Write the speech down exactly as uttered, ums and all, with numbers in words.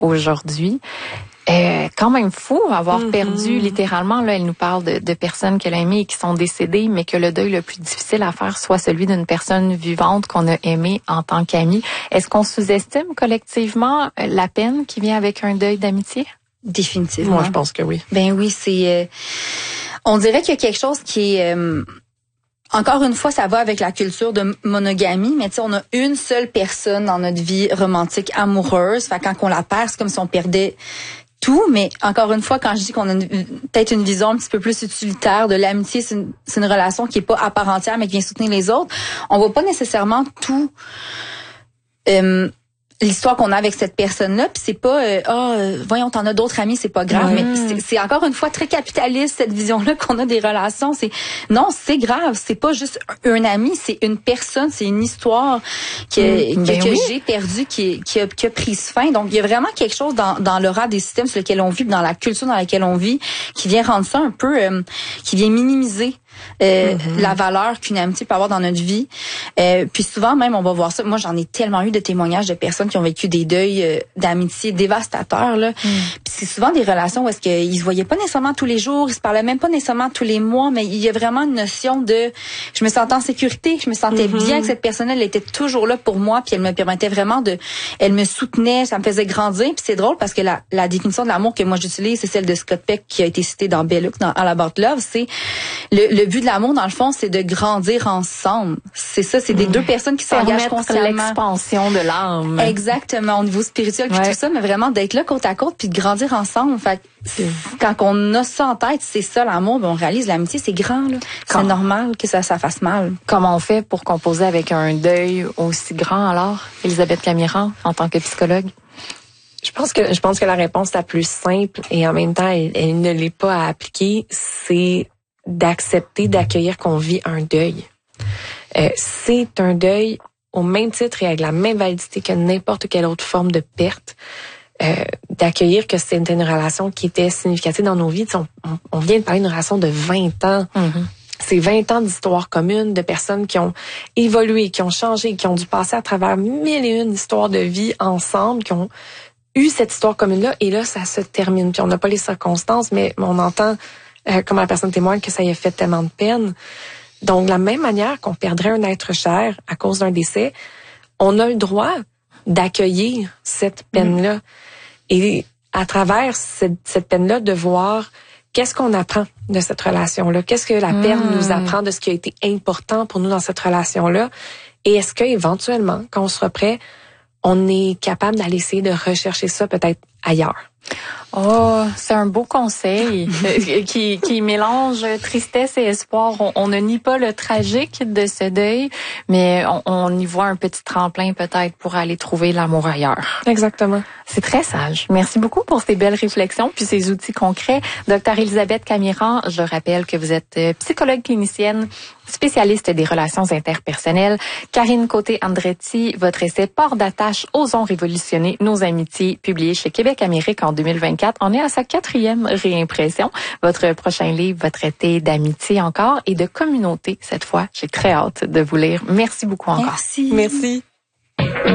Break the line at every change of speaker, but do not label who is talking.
aujourd'hui. Euh, quand même fou avoir
mm-hmm.
perdu littéralement, là, elle nous parle de, de personnes qu'elle a aimées et qui sont décédées, mais que le deuil le plus difficile à faire soit celui d'une personne vivante qu'on a aimée en tant qu'amie. Est-ce qu'on sous-estime collectivement la peine qui vient avec un deuil d'amitié?
Définitivement.
Moi, je pense que oui.
Ben oui, c'est... Euh, on dirait qu'il y a quelque chose qui est... Euh, encore une fois, ça va avec la culture de monogamie, mais tu sais, on a une seule personne dans notre vie romantique, amoureuse. Fait quand on la perd, c'est comme si on perdait tout. Mais encore une fois, quand je dis qu'on a une, peut-être une vision un petit peu plus utilitaire de l'amitié, c'est une, c'est une relation qui est pas à part entière, mais qui vient soutenir les autres. On voit pas nécessairement tout... Euh, l'histoire qu'on a avec cette personne-là, puis c'est pas euh, ah euh, voyons, t'en as d'autres amis, c'est pas grave,
mmh.
mais c'est, c'est encore une fois très capitaliste cette vision-là qu'on a des relations. C'est non, c'est grave, c'est pas juste un ami, c'est une personne, c'est une histoire que
mmh.
que,
ben
que
oui.
j'ai perdue, qui qui a, qui a pris fin. Donc il y a vraiment quelque chose dans dans l'aura des systèmes sur lesquels on vit, dans la culture dans laquelle on vit, qui vient rendre ça un peu, euh, qui vient minimiser Euh, mm-hmm. la valeur qu'une amitié peut avoir dans notre vie. Euh, puis souvent même, on va voir ça. Moi, j'en ai tellement eu de témoignages de personnes qui ont vécu des deuils euh, d'amitié dévastateurs. Là. Mm. Puis c'est souvent des relations où est-ce qu'ils se voyaient pas nécessairement tous les jours, ils se parlaient même pas nécessairement tous les mois, mais il y a vraiment une notion de je me sentais en sécurité, je me sentais mm-hmm. bien que cette personne-là, elle était toujours là pour moi, puis elle me permettait vraiment de... Elle me soutenait, ça me faisait grandir. Puis c'est drôle parce que la, la définition de l'amour que moi j'utilise, c'est celle de Scott Peck qui a été citée dans Belloc, dans All About Love. C'est le, le but de l'amour, dans le fond, c'est de grandir ensemble. C'est ça, c'est des mmh. deux personnes qui s'engagent consciemment.
L'expansion de l'âme.
Exactement, au niveau spirituel puis
ouais.
tout ça, mais vraiment d'être là côte à côte puis de grandir ensemble. Fait que quand on a ça en tête, c'est ça l'amour, ben on réalise l'amitié, c'est grand là. C'est normal que ça ça fasse mal.
Comment on fait pour composer avec un deuil aussi grand alors, Elisabeth Camiran, en tant que psychologue?
Je pense que je pense que la réponse la plus simple et en même temps elle, elle ne l'est pas à appliquer, c'est d'accepter, d'accueillir qu'on vit un deuil. Euh, c'est un deuil au même titre et avec la même validité que n'importe quelle autre forme de perte. Euh, d'accueillir que c'était une relation qui était significative dans nos vies. On, on, on vient de parler d'une relation de vingt ans. Mm-hmm. C'est vingt ans d'histoire commune, de personnes qui ont évolué, qui ont changé, qui ont dû passer à travers mille et une histoires de vie ensemble, qui ont eu cette histoire commune-là. Et là, ça se termine. Puis on n'a pas les circonstances, mais on entend Euh, comme la personne témoigne que ça y a fait tellement de peine. Donc, de la même manière qu'on perdrait un être cher à cause d'un décès, on a le droit d'accueillir cette peine-là. Mmh. Et à travers cette, cette peine-là, de voir qu'est-ce qu'on apprend de cette relation-là, qu'est-ce que la peine mmh. nous apprend de ce qui a été important pour nous dans cette relation-là, et est-ce qu'éventuellement, quand on sera prêt, on est capable d'aller essayer de rechercher ça peut-être ailleurs.
Oh, c'est un beau conseil qui, qui mélange tristesse et espoir. On, on ne nie pas le tragique de ce deuil, mais on, on y voit un petit tremplin peut-être pour aller trouver l'amour ailleurs.
Exactement.
C'est très sage. Merci beaucoup pour ces belles réflexions puis ces outils concrets. Docteur Elisabeth Camiran, je rappelle que vous êtes psychologue clinicienne, spécialiste des relations interpersonnelles. Karine Côté-Andretti, votre essai Port d'attache, osons révolutionner nos amitiés, publié chez Québec Amérique en deux mille vingt-quatre. On est à sa quatrième réimpression. Votre prochain livre va traiter d'amitié encore et de communauté cette fois. J'ai très hâte de vous lire. Merci beaucoup encore.
Merci.
Merci.